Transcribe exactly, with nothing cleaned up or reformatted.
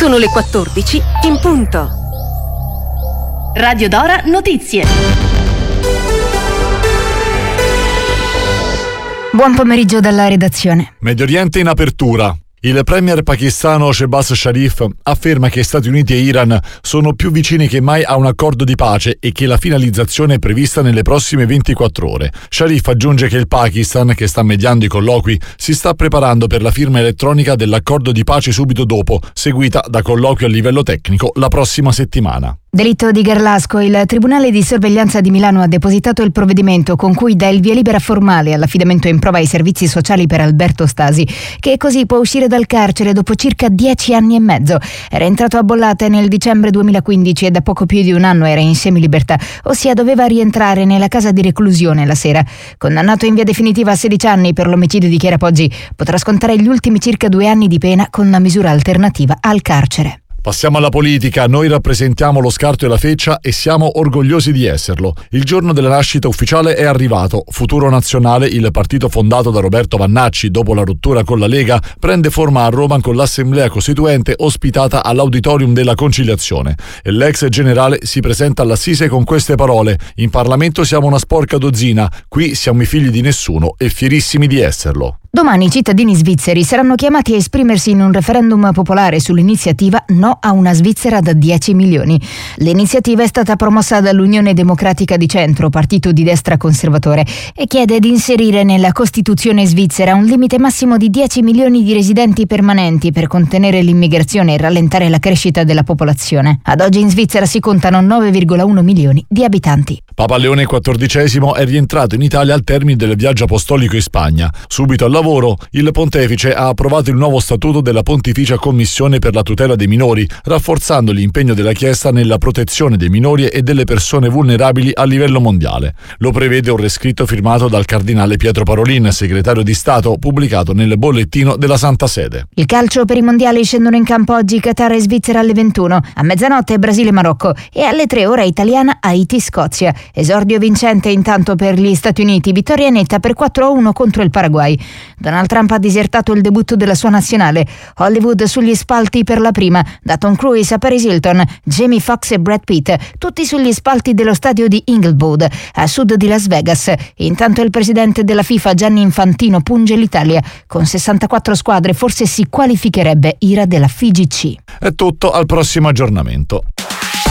Sono le quattordici in punto. Radio Dora Notizie. Buon pomeriggio dalla redazione. Medio Oriente in apertura. Il premier pakistano Shehbaz Sharif afferma che Stati Uniti e Iran sono più vicini che mai a un accordo di pace e che la finalizzazione è prevista nelle prossime ventiquattro ore. Sharif aggiunge che il Pakistan, che sta mediando i colloqui, si sta preparando per la firma elettronica dell'accordo di pace subito dopo, seguita da colloqui a livello tecnico la prossima settimana. Delitto di Garlasco. Il Tribunale di Sorveglianza di Milano ha depositato il provvedimento con cui dà il via libera formale all'affidamento in prova ai servizi sociali per Alberto Stasi, che così può uscire dal carcere dopo circa dieci anni e mezzo. Era entrato a Bollate nel dicembre duemilaquindici e da poco più di un anno era in semilibertà, ossia doveva rientrare nella casa di reclusione la sera. Condannato in via definitiva a sedici anni per l'omicidio di Chiara Poggi, potrà scontare gli ultimi circa due anni di pena con una misura alternativa al carcere. Passiamo alla politica. Noi rappresentiamo lo Scarto e la Feccia e siamo orgogliosi di esserlo. Il giorno della nascita ufficiale è arrivato. Futuro Nazionale, il partito fondato da Roberto Vannacci dopo la rottura con la Lega, prende forma a Roma con l'Assemblea Costituente ospitata all'Auditorium della Conciliazione. E l'ex generale si presenta all'Assise con queste parole: in Parlamento siamo una sporca dozzina, qui siamo i figli di nessuno e fierissimi di esserlo. Domani i cittadini svizzeri saranno chiamati a esprimersi in un referendum popolare sull'iniziativa No a una Svizzera da dieci milioni. L'iniziativa è stata promossa dall'Unione Democratica di Centro, partito di destra conservatore, e chiede di inserire nella Costituzione svizzera un limite massimo di dieci milioni di residenti permanenti per contenere l'immigrazione e rallentare la crescita della popolazione. Ad oggi in Svizzera si contano nove virgola uno milioni di abitanti. Papa Leone quattordicesimo è rientrato in Italia al termine del viaggio apostolico in Spagna. Subito al lavoro, il pontefice ha approvato il nuovo statuto della Pontificia Commissione per la tutela dei minori, rafforzando l'impegno della Chiesa nella protezione dei minori e delle persone vulnerabili a livello mondiale. Lo prevede un rescritto firmato dal cardinale Pietro Parolin, segretario di Stato, pubblicato nel bollettino della Santa Sede. Il calcio per i mondiali scendono in campo oggi Qatar e Svizzera alle ventuno, a mezzanotte Brasile-Marocco e alle tre ora italiana Haiti-Scozia. Esordio vincente intanto per gli Stati Uniti, vittoria netta per quattro a uno contro il Paraguay. Donald Trump ha disertato il debutto della sua nazionale. Hollywood sugli spalti per la prima, da Tom Cruise a Paris Hilton, Jamie Foxx e Brad Pitt, tutti sugli spalti dello stadio di Inglewood, a sud di Las Vegas. Intanto il presidente della FIFA Gianni Infantino punge l'Italia. Con sessantaquattro squadre forse si qualificherebbe ira della F I G C. È tutto, al prossimo aggiornamento.